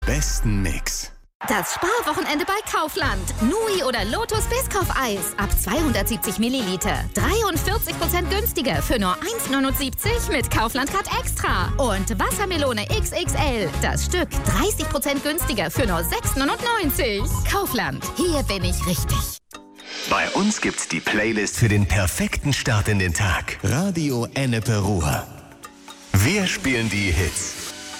besten Mix. Das Sparwochenende bei Kaufland. Nui oder Lotus Biscoff-Eis ab 270 Milliliter. 43% günstiger für nur 1,79 mit Kaufland Card Extra. Und Wassermelone XXL. Das Stück 30% günstiger für nur 6,99. Kaufland. Hier bin ich richtig. Bei uns gibt's die Playlist für den perfekten Start in den Tag. Radio Ennepe Ruhr. Wir spielen die Hits